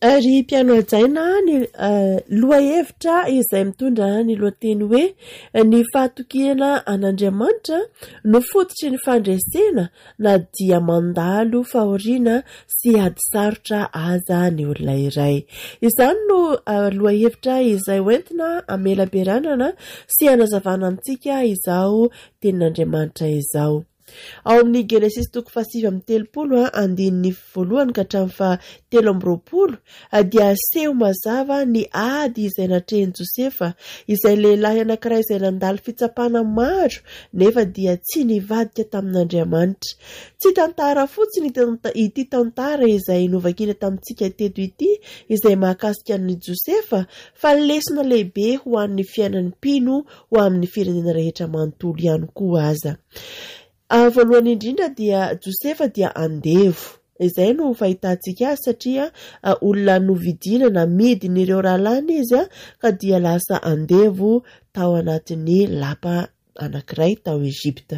Ary mpiano ajaina ny lohahevitra izay mitondra ny lohateny hoe ny fahatokiana an'Andriamanitra no fototry ny fandresena na dia mandalo fahoriana sy ady sarotra aza ny olona iray. Izany no lohahevitra izay hoentina amelaberanana sy hanazavana amintsika izao tenin'Andriamanitra izao. Ao amin'ny Genesis 7:30 andininy voalohany ka hatramin'ny 7:20 dia aseho mazava ny ady izay natrehiny Josefa, izay lehilahy anankiray izay nandalo fitsapana maro nefa dia tsy nivadika tamin'Andriamanitra. Tsy tantara fotsiny ity tantara izay novakina tamintsika teto ity izay mahakasika ny Josefa, fa lesona lehibe ho an'ny fiainan'ny mpino ho amin'ny firenena rehetra manontolo ihany koa aza. Voalohany indrindra dia Josefa dia andevo. Izay no fahitantsika azy satria olona novidina namidiny ireo rahalany izy ka dia lasa andevo tao anatin'ny lapa anankiray tao Egypta.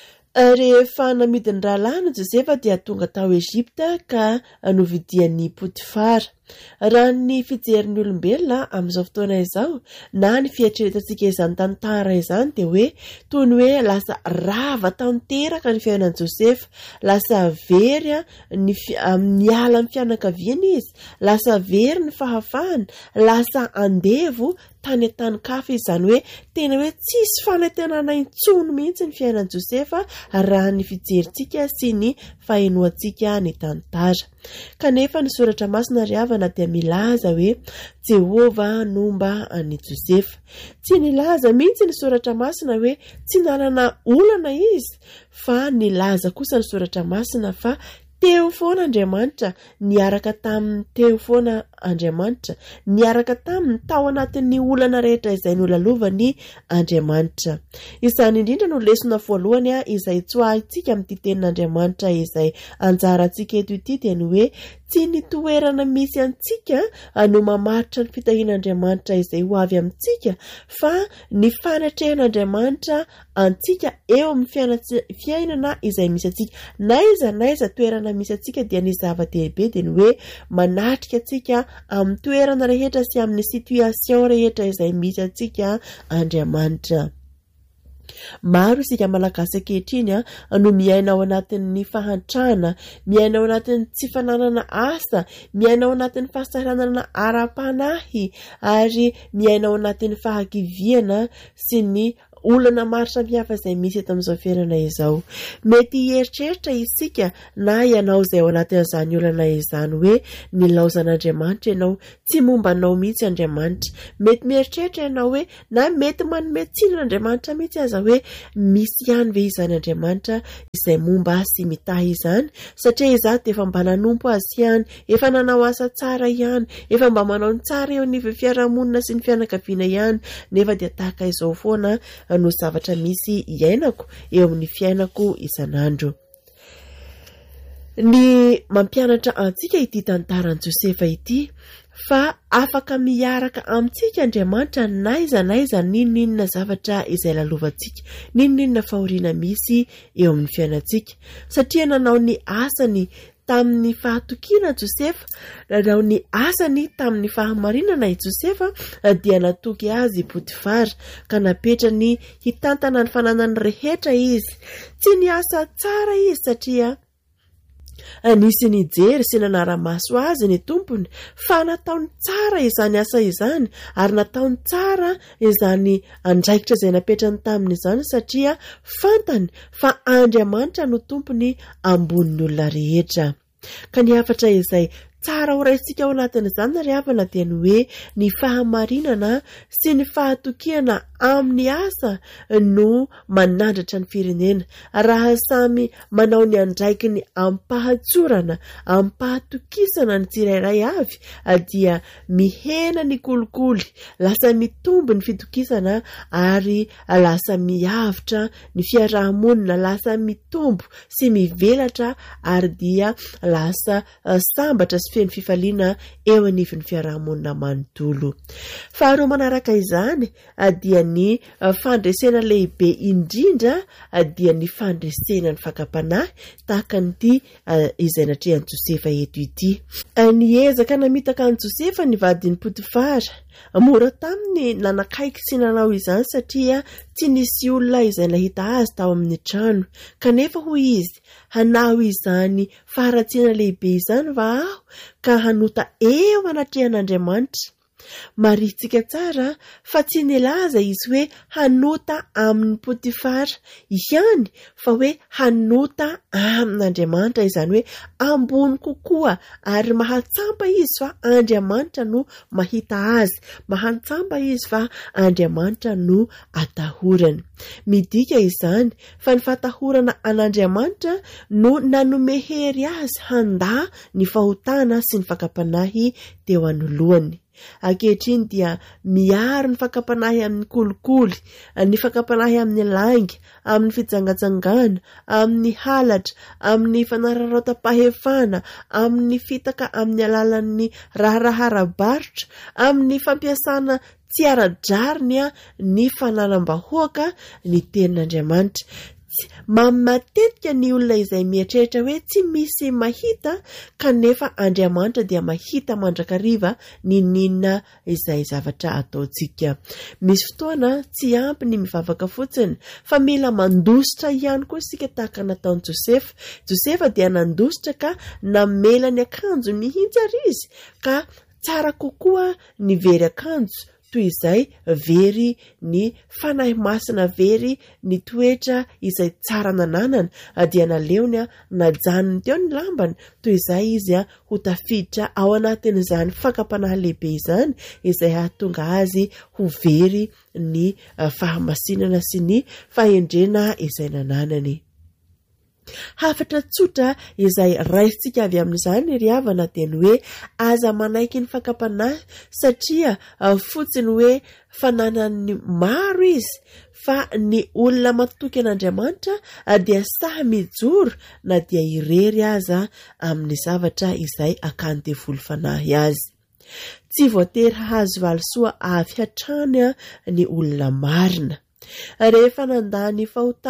Rehefa namidiny rahalany Josefa dia tonga tao Egypta ka novidian'ny Potifara. Raha ny fijerin'ny olombelona amin'izao fotoana izao na ny fieritreretantsika izany tantara izany dia hoe toy ny hoe lasa rava tanteraka ny fiainan'i Josefa, lasa very miala amin'ny fianakaviany izy, lasa very ny fahafahany, lasa andevo tany an-tany-kafa izany hoe tena hoe tsisy fanantenana intsony mihitsy ny fiainan'i Josefa raha ny fijerintsika sy ny fahenoantsika ny tantara. Kanefa ny soratra masina ry havana dia milaza hoe Jehovah nomba an'i Josefa. Tsy nilaza mihitsy ny soratra masina hoe tsy nanana olana izy, fa nilaza kosa ny soratra masina fa teo foana Andriamanitra, niaraka tamin'ny teo foana Andriamanitra, niaraka tamin'ny tao anatin'ny olana rehetra izay nolalovan'ny Andriamanitra. Izany indrindra no lesona voalohany izay tsoahintsika amin'ity tenin'Andriamanitra izay anjarantsika eto ity dia ny hoe tsy ny toerana misy antsika no mamaritra ny fitahian'Andriamanitra izay ho avy amintsika, fa ny fanatrehan'Andriamanitra antsika eo amin'ny fiainana izay misy antsika. Naiza toerana misy antsika dia ny zava-dehibe dia ny hoe manatrika antsika amin'ny toerana rehetra sy amin'ny situation rehetra izay misy antsika Andriamanitra. Maro isika malagasy ankehitriny no miaina ao anatin'ny fahantrana, miaina ao anatin'ny tsy fananana asa, miaina ao anatin'ny fahasaranana ara-panahy ary miaina ao anatin'ny fahakiviana sy ny olana maro samihafa izay misy eto amin'izao fiainana izao. Mety hieritreritra isika na ianao izay ao anatin'izany olana izany hoe nilaozan'Andriamanitra ianao, tsy mombanao mihitsy Andriamanitra. Mety mieritreritra ianao hoe na mety manome tsinon'Andriamanitra mihitsy aza hoe misy ihany ve izany Andriamanitra izay momba sy mitahy izany, satria izaho dia efa mba nanompo azy ihany, efa nanao asa tsara ihany, efa mba manao ny tsara eo ny fiarahamonina sy ny fianakaviana ihany, nefa dia tahaka izao foana no zavatra misy iainako eo amin'ny fiainako isanandro. Ny mampianatra antsika ity tantaran'i Josefa ity fa afaka miaraka amintsika Andriamanitra naiza ninona zavatra izay lalovantsika, ninona fahoriana misy eo amin'ny fiainantsika, satria nanao ny asany tamin'ny fahatokiana Josefa, nanao ny asany tamin'ny fahamarinana i Josefa dia natoky azy Potifara ka napetrany hitantana ny fananany rehetra izy. Tsy ny asa tsara izy satria nisy nijery sy nanara-maso azy ny tompony, fa nataony tsara izany asa izany ary nataony tsara izany andraikitra izay napetrany tamin'izany satria fantany fa Andriamanitra no tompony ambonin'ny olona rehetra. Ka ny hafatra izay tsara ho raisika ao anatin'izany ry havana dia ny hoe ny fahamarinana sy ny fahatokiana amin'ny asa no manandratra ny firenena. Raha samy manao ny andraiky ny ampahatsorana, ampahatokisana ny tsirairay avy dia mihena ny kolikoly, lasa mitombo ny fitokisana ary lasa miavitra ny fiarahamonina, lasa mitombo sy mivelatra ary dia lasa sambatra sy feno fifaliana eo anivon'ny fiarahamonina manontolo. Faharoa manaraka izany dia ny fandresena lehibe indrindra dia ny fandresena ny fakapanahy tahaka nyity izay natrehan'i Josefa eto ity. Niezaka namitaka an'i Josefa ny vadin'i Potifara. Mora taminy nanakaiky sy nanao izany satria tsy nisy olona izay nahita azy tao amin'ny trano. Kanefa hoy izy, hanao izany faharatsiana lehibe izany va aho ka hanota eo anatrehan'Andriamanitra. Maritsika tsara fa tsy nilaza izy hoe hanota amin'ny Potifara ihany fa hoe hanota amin'Andriamanitra, izany hoe ambony kokoa, ary mahatsampa izy fa Andriamanitra no mahita azy, mahatsampa izy fa Andriamanitra no atahorany. Midika izany fa ny fatahorana an'Andriamanitra no nanome hery azy handa ny fahotana sy ny fakapanahy teo anoloany. Ankehitriny dia miaro ny fakapanahy amin'ny kolikoly, ny fakapanahy amin'ny langy, amin'ny fijangatsangana, amin'ny halatra, amin'ny fanararaota-pahefana, amin'ny fitaka amin'ny alalan'ny raharaha-barotra, amin'ny fampiasana tsy ara-drariny ny fananam-bahoaka ny tenin'Andriamanitra. Matetika ny olona izay mieritreritra hoe tsy misy mahita, kanefa Andriamanitra dia mahita mandrakariva ny ninona izay zavatra ataontsika. Misy fotoana tsy ampy ny mivavaka fotsiny fa mila mandositra ihany koa sika tahaka nataon'i Josefa. Josefa dia nandositra ka namela ny akanjo mihitsy ary izy, ka tsara kokoa ny very akanjo. Toy izay very ny fanahy masina, very ny toetra izay tsara nananana, dia naleony najanony teo ny lambany. Toy izay izy ho tafiditra ao anatin'izany fakapanahy lehibe izany izay hahatonga azy ho very ny fahamasinana sy ny fahendrena izay nananany. Hafatra tsotra izay raisitsika avy amin'izany ry havana dia ny hoe aza manaiky ny fakapanahy satria fotsiny hoe fananany maro izy, fa ny olona matoky an'Andriamanitra dia sahy mijoro na dia irery aza amin'ny zavatra izay akany devoly fanahy azy. Tsy voatery hahazo valisoa avy hatrany ny olona marina. Rehefa nandany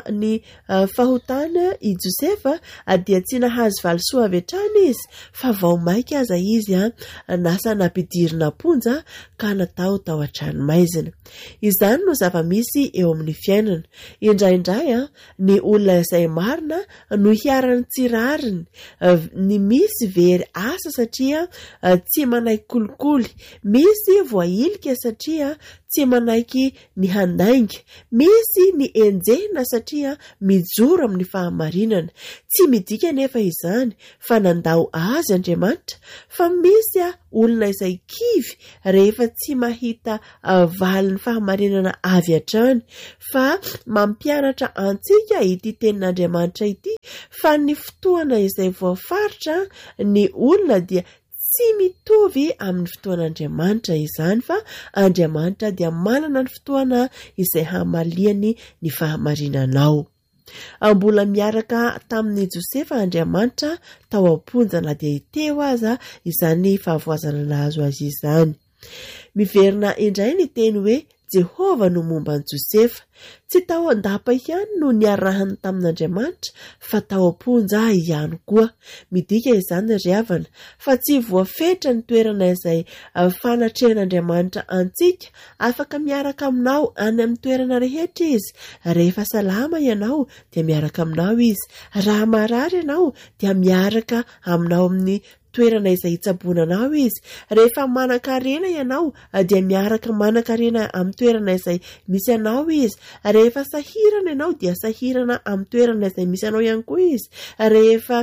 fahotana i Josefa dia tsy nahazo valisoa avy hatrany izy, fa vao maika aza izy nasa napidirina ponja ka natao tao an-tranomaizina. Izany no zava-misy eo amin'ny fiainana. Indraindray ny olona izay marina no hiarany tsirariny, ny misy very asa satria tsy manaiky kolikoly, misy voailika satria tsy manaiky ny handainga, misy ny enjehina satria mijoro amin'ny fahamarinana. Tsy midika nefa izany fa nandao azy Andriamanitra, fa misy olona izay kivy rehefa tsy mahita valin'ny fahamarinana avy hatrany, fa mampianatra antsika ity tenin'Andriamanitra ity fa ny fotoana izay voafaritra ny olona dia tsy mitovy amin'ny fotoan'Andriamanitra izany, fa Andriamanitra dia manana ny fotoana izay hamaliany ny fahamarinanao. Mbola miaraka tamin'ny Josefa Andriamanitra tao am-ponja na dia teo aza izany fahavoazana nahazo azy izany. Miverina indray ny teny hoe Jehova no momba ny Josefa. Tsy tao andapa ihany no niarahany tamin'Andriamanitra, fa tao am-ponja ihany koa. Midika izany ry havana fa tsy voafetra ny toerana izay fanatrehan'Andriamanitra antsika, afaka miaraka aminao any amin'ny toerana rehetra izy. Rehefa salama ianao dia miaraka aminao izy, raha marary ianao dia miaraka aminao amin'ny toerana izay hitsabonanao izy. Rehefa manan-karena ianao dia miaraka manan-karena amin'ny toerana izay misy anao izy. Rehefa sahirana ianao dia sahirana amin'ny toerana izay misy anao ihany koa izy. Rehefa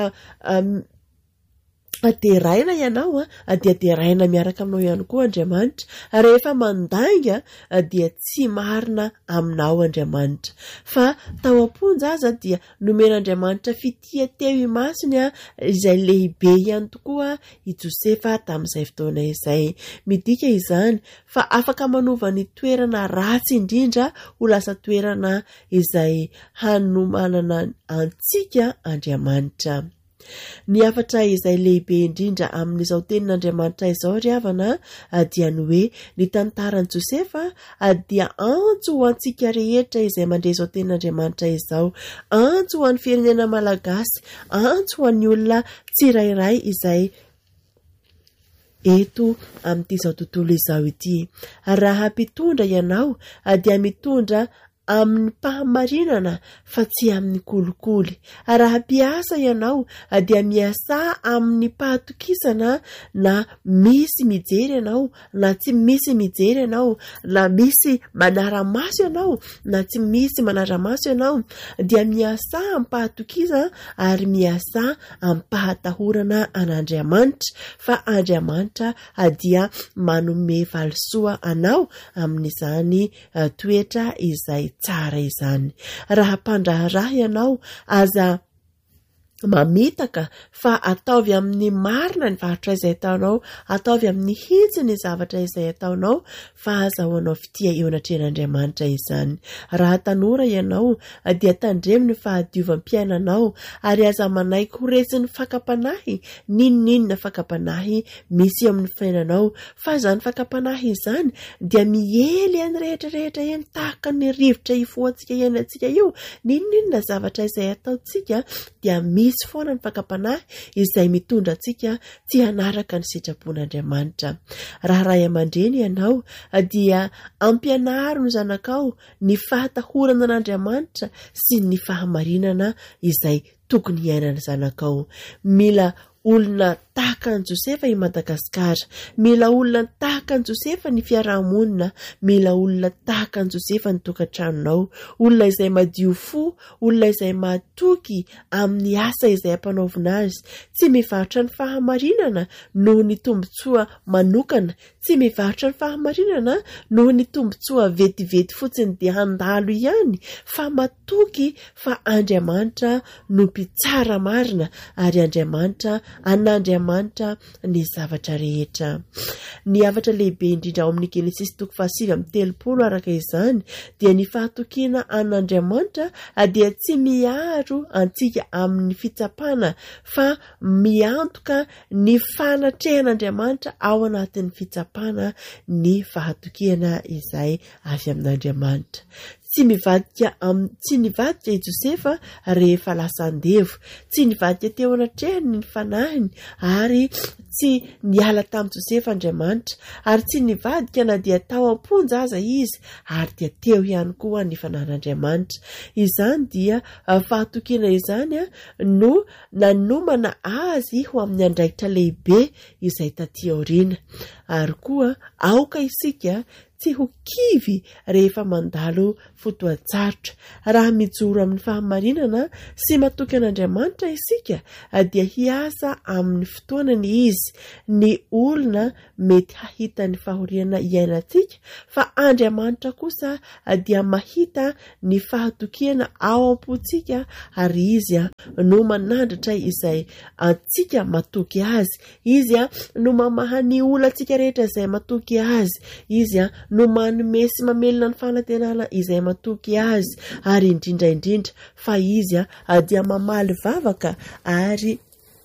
deraina ianao dia deraina miaraka aminao ihany koa Andriamanitra. Rehefa mandainga dia tsy marina aminao Andriamanitra, fa tao am-ponja aza dia nomen'Andriamanitra fitia teo imasiny izay lehibe ihany tokoa i Josefa tamin'izay fotoana izay. Midika izany fa afaka manova ny toerana ratsy indrindra ho lasa toerana izay hanomanana antsika Andriamanitra. Ny afatra izay lehibe indrindra amin'izao tenin'Andriamanitra izao ry havana dia ny hoe ny tantaran'i Josefa dia antso ho antsika rehetra izay mandray izao tenin'Andriamanitra izao, antso ho an'ny firenena malagasy, antso ho an'ny olona tsirairay izay eto amin'ity izao tontolo izao ity. Raha mpitondra ianao dia mitondra amin'ny mpahamarinana fa tsy amin'ny kolikoly. Raha mpiasa ianao dia miasa amin'ny pahatokisana, na misy mijery ianao na tsy misy mijery ianao, na misy manara-maso ianao na tsy misy manara-maso ianao, dia miasa amin'ny pahatokisana ary miasa amin'ny pahatahorana an'Andriamanitra, fa Andriamanitra dia manome valisoa anao amin'izany toetra izay tsara izany. Raha mpandraharaha ianao aza mamitaka fa ataovy amin'ny marina ny zavatra izay ataonao, ataovy amin'ny hitsy ny zavatra izay ataonao, fa azahoanao fitia eo anatren'Andriamanitra izany. Raha tanora ianao dia tandremo ny fahadiovam-piainanao ary aza manaiky ho resy fakapanahy, ninona fakapanahy misy eo amin'ny fiainanao, fa izany fakapanahy izany dia miely any rehetrarehetra eny tahaka ny rivotra ifoantsika iainantsika io. Ninona zavatra izay ataontsika dia misy foana ny fakapanahy izay mitondra antsika tsy hanaraka ny sitrapon'Andriamanitra. Raha ray aman-dreny ianao dia ampianaro ny zanakao ny fahatahorana an'Andriamanitra sy ny fahamarinana izay tokony iainany zanakao. Mila olona tahaka ny Josefa i Madagasikara, mila olona tahaka ny Josefa ny fiarahamonina, mila olona tahaka ny Josefa ny tokantranonao, olona izay madio fo, olona izay matoky amin'ny asa izay ampanaovina azy, tsy mivarotra ny fahamarinana noho ny tombotsoa manokana, tsy mivarotra ny fahamarinana noho ny tombotsoa vetivety fotsiny dia handalo ihany, fa matoky fa Andriamanitra no mpitsara marina ary an'Andriamanitra ny zavatra rehetra. Ny havatra lehibe indrindra ao amin'ny Genesis 7:30 araka izany dia ny fahatokiana an'Andriamanitra dia tsy miaro antsika amin'ny fitsapana, fa miantoka ny fanatrehan'Andriamanitra ao anatin'ny fitsapana ny fahatokiana izay avy amin'Andriamanitra. Tsy nivadika i Josefa rehefa lasa andevo, tsy nivadika teo anatrehany ny fanahiny, ary tsy niala tamin'i Josefa Andriamanitra, ary tsy nivadika na dia tao am-ponjaza izy, ary dia teo ihany koa ny fanahin'Andriamanitra. Izany dia fahatokiana izany no nanomana azy ho amin'ny andraikitra lehibe izay taty aoriana, ary koa aoka isika tsy ho kivy rehefa mandalo fotoan-tsarotra. Raha mijoro amin'ny fahamarinana sy matoky an'Andriamanitra isika dia hiasa amin'ny fotoanany izy. Ny olona mety hahita ny fahoriana iainantsika, fa Andriamanitra kosa dia mahita ny fahatokiana ao am-pontsika, ary izy no manandratra izay antsika matoky azy, izy no mamaha ny olantsika rehetra izay matoky azy, izy no manome sy mamelona ny fanantenana izay matoky azy, ary indrindra fa izy dia mamaly vavaka ary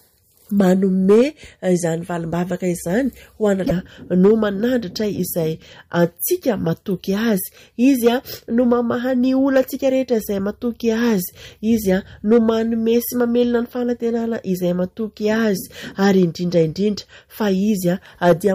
manome izany valim-bavaka izany ho anana no manandratra izay antsika matoky azy, izy no mamaha ny olantsika rehetra izay matoky azy, izy no manome sy mamelona ny fanantenana izay matoky azy, ary indrindra fa izy dia